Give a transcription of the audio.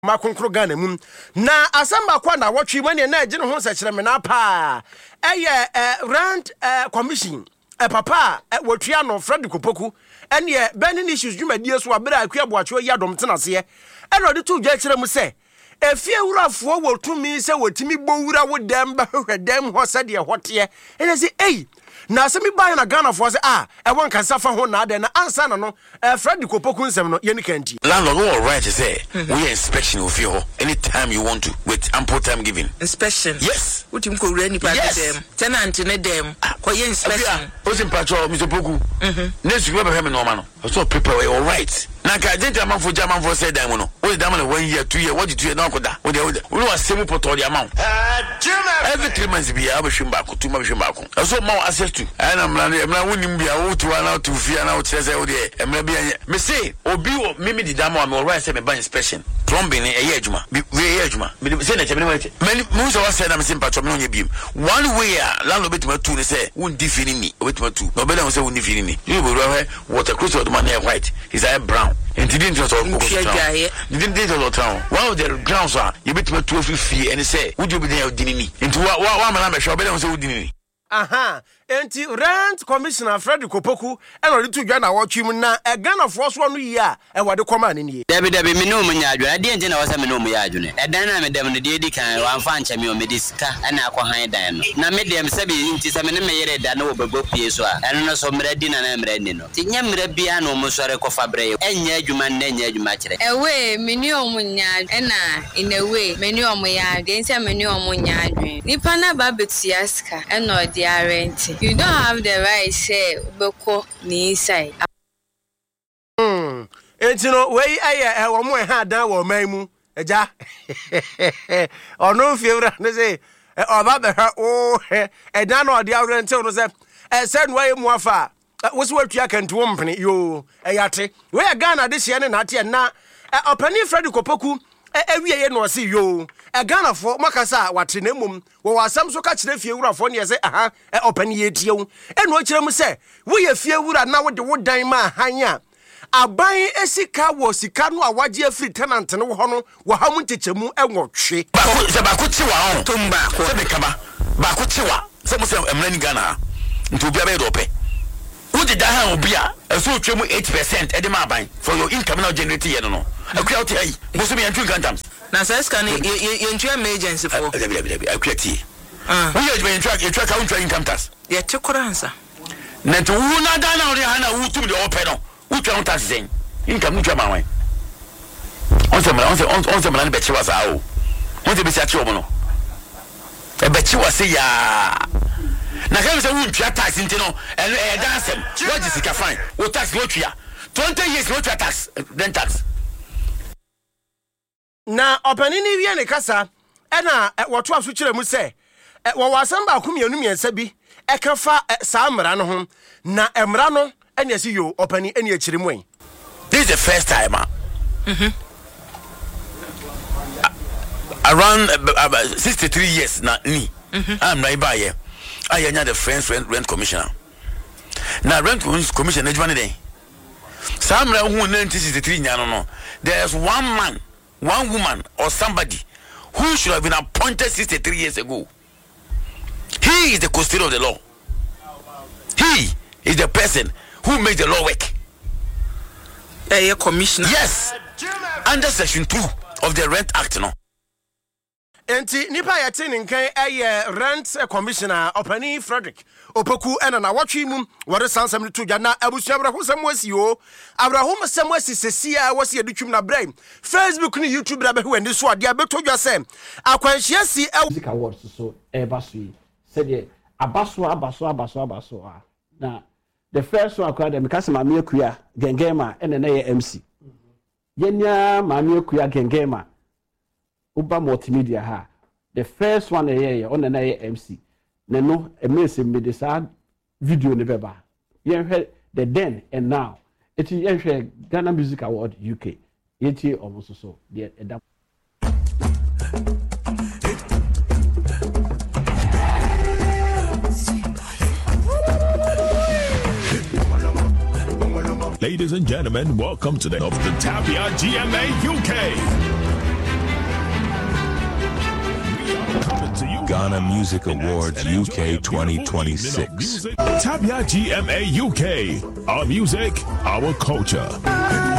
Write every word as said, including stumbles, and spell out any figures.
makonkro Ghana mum na asamba kwa na watwi mane na agye ho sekere me na pa eye rent commission e papa watwa no Fred Kopoku ene burning issues dwumadie so abere akua boacho yadom tenase e no de to dwa kire mu se efie wurafo wotumi se wotimi bowura wodam ba hwedam ho se de hote ene se ei na se mi buy na Ghana for say ah e won kan safa ho na de na ansa na no Fred Kopoku nsem no ye ni kanti landlord all right to say we inspection of you anytime you want to with ample time given inspection yes utim ko wura ni pa dem tenant ne dem ko ye inspection o sim patro Mister Poku mhm next week be me no ma no so prepare all right na ka gente man for German for say dem no o dem na one year two year what two year na koda o dem we was semi poto the amount every three months be abashim ba ko tuma bashim ba ko so ma access to ana mna mna wonim bia wo to na to fia na wo kire say wo de mna bia me say obi o mimi di damo am right say me ban inspection plumbing e ye adwuma we ye adwuma me say na chebe me many mo so say na me say patro me onye biem one way a landlord betima tu ne say won di fini ni betima tu no be dem say won di fini ni you go right water cruise of the man white is a brown and didn't just all didn't did all town one of the grounds are you betima tu fifty and say would you be there dinini into what what man be sure be dem say won dinini aha enti rent commissioner Fred Kopoku and odi to dwa na watchim na e Ghana for so no yi a e wode koma ne nie debi debi me no mu nyaadwo ade enti na wasa me no mu yaadwo ne e dan na me dem ne de edi kan wan fa ncha me o me disika na akwahan dan no na me dem sabi enti sa me ne me yere dan no obego pie so a eno no so mra di na na mra ni no ti nya mra bia no mo sore ko fabre enya adwuma na enya adwuma kire ewe me ni o mu nyaadwo na in a way me ni o mu yaadwo enti me ni o mu nyaadwo nipa na ba betia sika eno de rent. You don't have the right say beko ni inside. Hmm. Enti no we aye e wo mo e ha dan wo man mu. Eja. Ono fiewra ne say e oba be ha o e dan no de rent no say e said why mu afa. Wo se watua kantu wo mpene yo e yate. We Ghana de hye ne na ate na opani Fred Kopoku ewiye no se yo e Ghana for makasa wate na mum wo wasam so ka kire fie wura for ne se aha e opani ye tie wo e no kire mu se wo ye fie wura na wo de wo dan ma hanya aban esika wo sika no awaje afri tenant ne wo ho no wo ha mu tetechemu enwotwe ba ko se ba ko ti wa ho tumba ko se be kama ba ko ti wa se mo se emra ni Ghana nti obi abe do pe wo de dan ha obi a eso twemu eight percent e de ma ban for your income now generate ye no no akua oti ai mo so me antwe kantam na say scan ye ntwa emergency for akua ti ah wo ye ntwa ntwa ka ntwa income tax ye te koransa na to wu na dan na ori ha na wu tum de ope no wu twa tax zen income ntwa ma wan on se on se on se ma na be chi wasa o on se be sia chi o mo no e be chi wasa ya na ka be se wu ntwa tax ntino e e dansem what is ka fine wo tax wo twa twenty years wo twa tax then tax na opani ni wie ne kasa e na woto aso kire mu se wo wasan ba ku mienu miensa bi e ka fa sa amra no ho na emra no ene si yo opani ene akire mu en this is the first time uh, mhm around uh, uh, sixty-three years na ni mm-hmm. I'm right by here I am the French rent, rent commissioner na rent commissioner ejwane den sa amra hu nineteen sixty-three nya no no there's one man one woman or somebody who should have been appointed sixty-three years ago. He is the custodian of the law. He is the person who makes the law work. A commissioner. Yes. Under section two of the Rent Act, no. Enti nipa ya tin nkan eye rent commissioner opani Frederick Opoku ena na watwi mum wore sansam to dwa na abusua abrahosam wasi o abrahosam wasi sesia wasi edutwum na brain Facebook ni YouTube da be ho ani so ade abeto dwa se akwanhia si music awards so e baso yi se de abaso abaso abaso abaso a na the first one akwa dem kase ma me akua gengema ena na ye M C yenya ma me akua gengema Uba multimedia ha the first one here on na ye M C na no emese me de sa video ne beba yen hwe the then and now it yen hwe Ghana Music Award U K yeti omoso so de edam Ladies and gentlemen, welcome to the of the Tapia G M A U K. Ghana Music Awards U K twenty twenty-six. Tabia G M A U K. Our music, our culture.